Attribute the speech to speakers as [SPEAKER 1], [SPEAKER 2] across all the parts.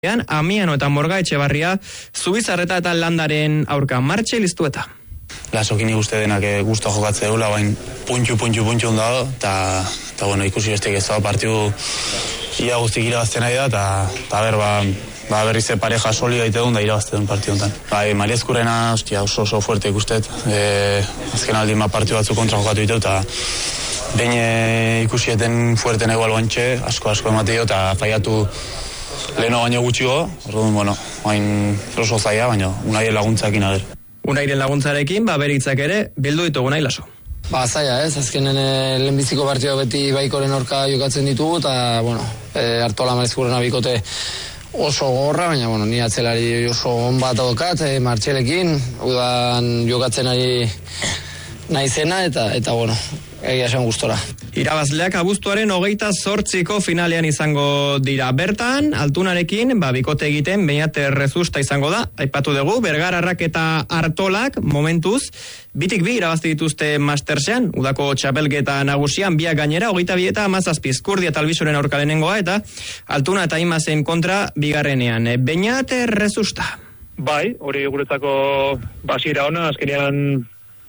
[SPEAKER 1] Amiano eta Morga Etxebarria, Zubizarreta eta Landaren aurka martxe listu eta.
[SPEAKER 2] Lasokin ikuste denak guztua jokatze deula, bain puntxu dago, eta bueno, ikusi bestek ez dago partiu ia guztik irabazten nahi da, eta berriz pareja soli gaite duen da irabazte duen partiu honetan. Mariezkurrena, oso fuerte ikustet, azken aldin partiu batzu kontra jokatu ditu, eta behin ikusieten fuerte nego alboantxe, asko emateo, eta faiatu leheno baino gutxigo, orduan, hain oso zaila, baina Unaien laguntzakin ager.
[SPEAKER 1] Unairen laguntzarekin, beritzak ere, bildu ditugu Unai Laso.
[SPEAKER 3] Zaila ez, azkenen lehenbiziko partioa beti Baikoren aurka jokatzen ditugu, eta, Artola Mariezkurrena bikote oso gorra, baina, ni atzelari oso on bat daukat, Martxelekin, udan jokatzen ari naizena, eta egia esan gustora.
[SPEAKER 1] Irabazleak abuztuaren 28ko finalean izango dira. Bertan, Altunarekin, bikote egiten, Beñat Rezusta izango da. Aipatu dugu, Bergararrak eta Artolak, momentuz, 2-2 irabazte dituzte Mastersean, udako txapelketa nagusian, biak gainera, 22 eta 17, Kurdia eta Albizuren aurka lehenengoa, eta Altuna eta Imazen kontra bigarrenean. Beñat Rezusta.
[SPEAKER 4] Bai, hori guretzako basiera ona, azkenean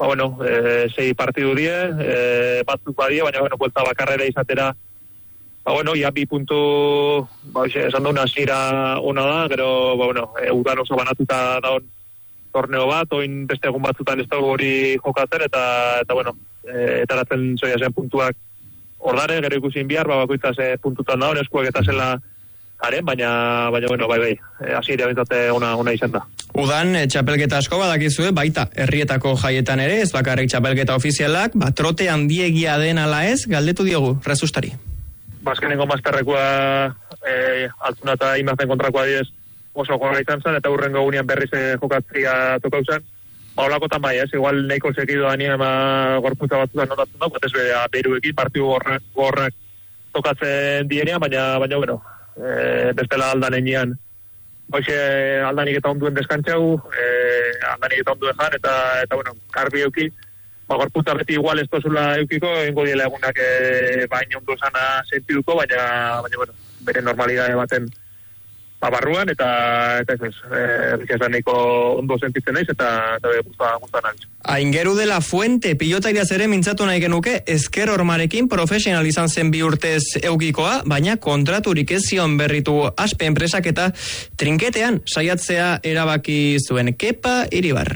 [SPEAKER 4] 6 partidu die, batzuk badie, baina, buelta bakarrera izatera, ia 2 puntu, esan dauna zira ona da, gero, udan oso banatuta daun torneo bat, oin beste egun batzutan ez dago hori jokatzen, eta etaratzen zoia zen puntuak ordare, gero ikusin bihar, bakoitza ze puntutan daun, eskuak eta zela haren, baina, hasiera bintzate ona izan da.
[SPEAKER 1] Udan, txapelketa asko badakizue, baita herrietako jaietan ere, ez bakarrik txapelketa ofizialak, trote handiegia den ala ez, galdetu diogu, Rezustari.
[SPEAKER 4] Azkenengo Masterrekoa Altuna eta Imazen kontrakoa diez oso gorra izan zen, eta hurrengo gunean berriz jokatzea tokau zen. Olakotan bai, igual nahiko sekidu da gorpuntza batzutan notatzen da, ez beruekin, partiu gorrak tokatzen dienean, baina bestela aldanean. Aldanik eta onduen deskantzau, aldanik eta onduen jan, eta karbi euki, gorpuntza beti igual ez tozula eukiko, ingo diela egunak baina ondo sana sentiduko, baina bere normalidade baten barruan, eta ez nahiko ondo sentitzen naiz, eta guztan naiz.
[SPEAKER 1] Aingeru de la Fuente, pilotariaz ere mintzatu nahi genuke, Ezker Ormarekin profesional izan zen 2 urtez eukikoa, baina kontraturik ez zion berritu Aspe enpresak eta trinketean saiatzea erabaki zuen. Kepa Iribar.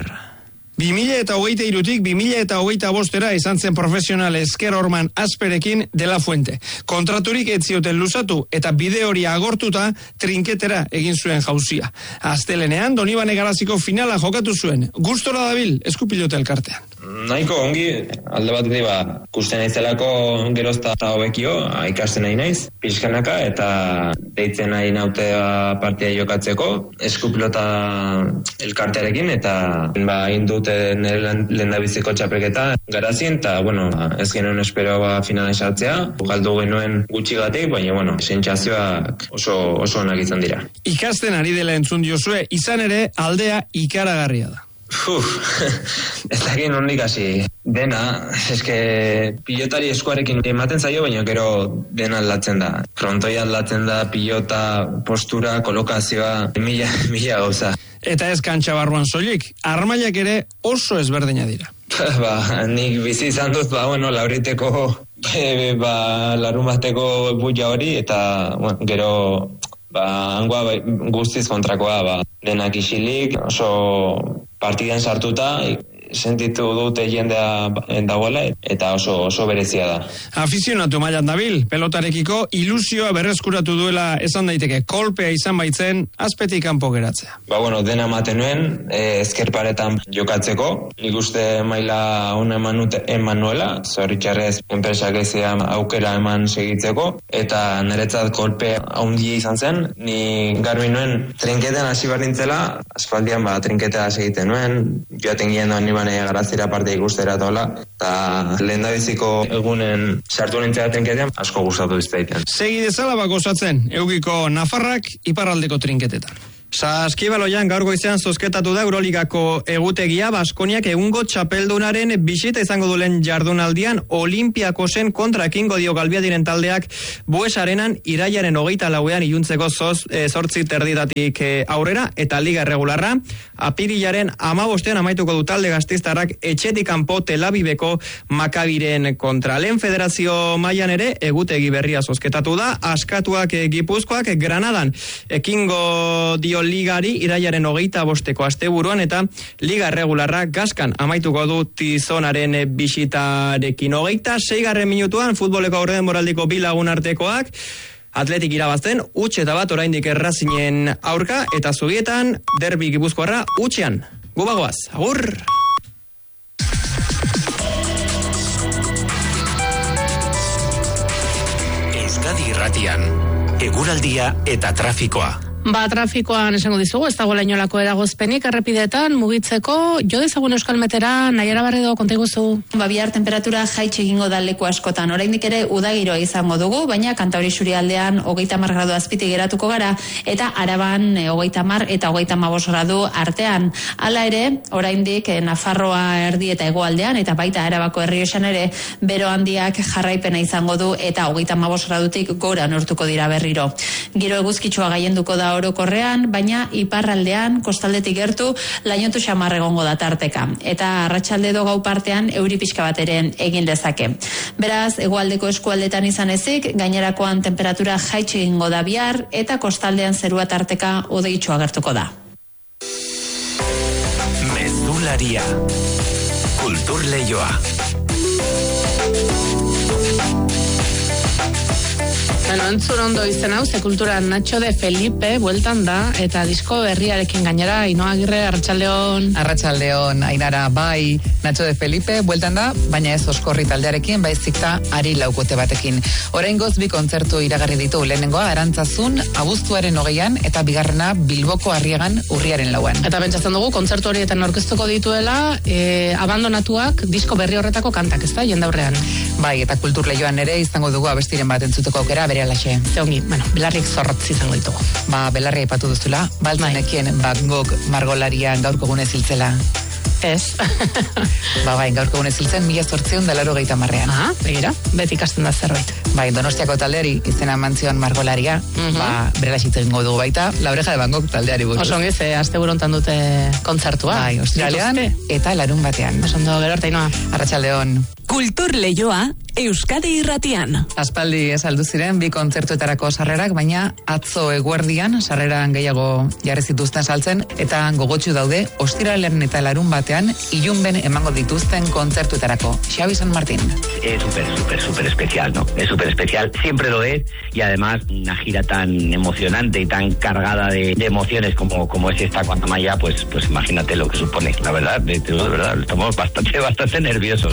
[SPEAKER 5] 2023-tik 2025 izan zen profesional Ezker Orman Asperekin de la Fuente. Kontraturik ez zioten luzatu eta bide hori agortuta trinketera egin zuen jauzia. Astelenean Donibane Garaziko finala jokatu zuen. Gustora dabil Eskupilote elkartean.
[SPEAKER 6] Nahiko ongi, alde bat ikusten naizelako gerozta hobekio, ikasten nahi naiz, pixkanaka, eta deitzen nahi naute partia jokatzeko, Eskupilota elkartearekin, eta indute lehendabiziko txapelketa Garazien, eta, ez genuen espero finala esartzea, galdu genuen gutxigatik, baina, sentsazioak oso onak izan dira.
[SPEAKER 5] Ikasten ari dela entzun diozue, izan ere aldea ikaragarria da.
[SPEAKER 6] Ez dakit nondik hasi. Dena, eske pilotari eskuarekin ematen zaio, baina gero dena aldatzen da. Frontoia aldatzen da, pilota, postura, kolokazioa, mila gauza.
[SPEAKER 5] Eta ez kantxa barruan soilik, armailak ere oso ezberdina dira.
[SPEAKER 6] Nik bizi izan dut, lauriteko, larun bateko buia hori, eta gero hangoa guztiz kontrakoa, denak isilik, oso partidan sartuta, sentitu dute jendea dagoela, eta oso berezia da.
[SPEAKER 5] Afizionatu mailan dabil, pelotarekiko ilusioa berreskuratu duela esan daiteke, kolpea izan baitzen, Azpetik kanpo geratzea.
[SPEAKER 6] Dena ematen nuen, ezkerparetan jokatzeko, nik uste maila ona eman nuela, zoritxarrez enpresak ezea aukera eman segitzeko, eta niretzat kolpe handia izan zen, ni garbi nuen trinketean hasi berdintzela, aspaldian trinketea segiten nuen, joaten gien doan Donibane Garazira parte ikustera tola, eta lehendabiziko egunen sartu nintzea trinketean asko gustatu izteiten.
[SPEAKER 5] Segi dezala gozatzen, eukiko Nafarrak iparraldeko trinketetan.
[SPEAKER 1] Saskibaloian gaur goizean zozketatu da Euroligako egutegia. Baskoniak egungo txapeldunaren bisita izango dulen jardunaldian Olimpiakosen kontra ekingo dio Galbiadiren taldeak Bues Arenan irailaren 24ean iluntzeko 8:30 aurrera, eta liga erregularra apirilaren 15ean amaituko du talde gasteiztarrak etxetik kanpo Tel Aviveko Makabiren kontra. Lehen federazio mailan ere egutegi berria zozketatu da. Askatuak Gipuzkoak Granadan ekingo dio ligari irailaren 25eko asteburuan, eta liga erregularra Gaskan amaituko du Tizonaren bisitarekin. 26. minutuan futboleko aurredenboraldiko bi lagun artekoak Atletik irabazten, huts eta bat oraindik Errazinen aurka, eta Zubietan derbi Gipuzkoarra hutsean. Gubagoaz, agur!
[SPEAKER 7] Euskadi Irratian, eguraldia eta trafikoa.
[SPEAKER 8] Trafikoan esango dizugu, ez dagoela inolako eragozpenik errepideetan mugitzeko. Jo dezagun Euskal Metera, Naiara Barredo, konta iguzu.
[SPEAKER 9] Bihar temperatura jaitsi egingo da leku askotan. Oraindik ere udagiroa izango dugu, baina Kantauri isurialdean 30 gradu azpitik geratuko gara, eta Araban 30 eta 35 gradu artean. Hala ere, oraindik Nafarroa erdi eta hegoaldean, eta baita Arabako Errioxan ere bero handiak jarraipena izango du, eta 35 gradutik gora neurtuko dira berriro. Giro eguzkitsua gailenduko da orokorrean, baina iparraldean, kostaldetik gertu, lainotu xamar egongo da tarteka. Eta arratsalde edo gau partean euri pixka bateren egin dezake. Beraz, hegoaldeko eskualdetan izan ezik, gainerakoan temperatura jaitsi egingo da bihar, eta kostaldean zerua tarteka hodeitsu agertuko da.
[SPEAKER 7] Mezularia. Kulturleioa.
[SPEAKER 8] Entzun ondo izen hau, ze kultura Nacho de Felipe bueltan da, eta disko berriarekin gainera. Ainhoa Agirre, arratsaldeon.
[SPEAKER 10] Arratsaldeon, Ainara, bai, Nacho de Felipe bueltan da, baina ez Oskorri taldearekin, baizik da Ari laukote batekin. Oraingoz bi kontzertu iragarri ditu, lehenengoa Arantzazun abuztuaren 20an, eta bigarrena Bilboko Arriagan urriaren 4an.
[SPEAKER 8] Eta pentsatzen dugu kontzertu horietan aurkeztuko dituela abandonatuak disko berri horretako kantak, ezta, jendaurrean.
[SPEAKER 10] Bai, eta kulturleioan ere izango dugu abestiren bat entzuteko aukera, bere alaxe.
[SPEAKER 8] Zeongi, belarrik zorrotz izango ditugu.
[SPEAKER 10] Belarri aipatu duzula, baltzanekien Van Gogh margolarian gaurko gune ziltzela.
[SPEAKER 8] Ez.
[SPEAKER 10] Bai, gaurko gune ziltzen 1880an.
[SPEAKER 8] Begira, beti ikasten da zerbait.
[SPEAKER 10] Bai, Donostiako taldeari izena mantzion margolaria, bere alaxit egingo dugu baita, La Oreja de Van Gogh taldeari buruz.
[SPEAKER 8] Osongi, ze asteburu hontan dute kontzertua.
[SPEAKER 10] Bai, ostiralean eta larun batean.
[SPEAKER 8] Osondo, gero arte, Ainhoa.
[SPEAKER 10] Arratsaldeon.
[SPEAKER 11] Kulturleioa Euskadi Irratian.
[SPEAKER 10] Aspaldi ez aldu ziren bi kontzertuetarako sarrerak, baina atzo eguerdian sarreran gehiago jarri zituzten saltzen, eta gogotsu daude ostiralean eta larun batean ilunben emango dituzten kontzertuetarako. Xabi San Martín.
[SPEAKER 12] Es súper especial, ¿no? Es súper especial, siempre lo es, y además una gira tan emocionante y tan cargada de emociones como es esta Cuantamaya, pues imagínate lo que supone, la verdad, de verdad, estamos bastante nerviosos.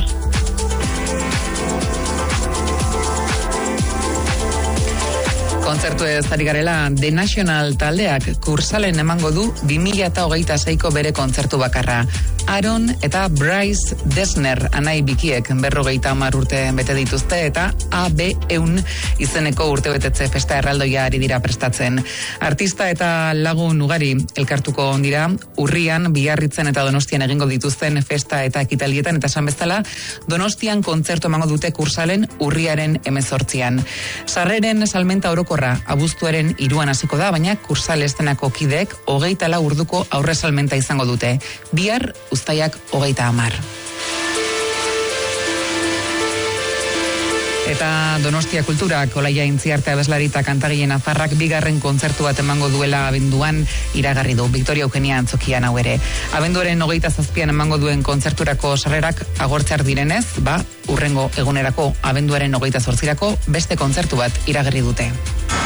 [SPEAKER 10] Kontzertu ez ari garela, The National taldeak Kursalen emango du 2026ko bere kontzertu bakarra. Aaron eta Bryce Dessner anai bikiek 50 urte bete dituzte, eta AB1 izeneko urtebetetze festa erraldoia ari dira prestatzen. Artista eta lagun ugari elkartuko dira urrian, Biarritzen eta Donostian egingo dituzten festa eta ekitaldietan, eta esan bezala Donostian kontzertu emango dute Kursalen urriaren 18an. Sarreren salmenta orokorra abuztuaren 3an hasiko da, baina Kursal estenako kideek 24 orduko aurre salmenta izango dute. Bihar uztaiak 30. Eta Donostia Kulturak Olaia Intziarte abeslari eta kantagile nafarrak bigarren kontzertu bat emango duela abenduan iragarri du. Victoria Eugenia Antzokian hau ere. Abenduaren 27an emango duen kontzerturako sarrerak agortzear direnez, urrengo egunerako abenduaren 28rako beste kontzertu bat iragarri dute.